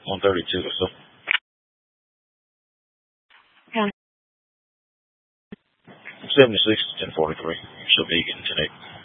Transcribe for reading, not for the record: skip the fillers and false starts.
132 or so. Pound. 76, 1043. Still vegan today.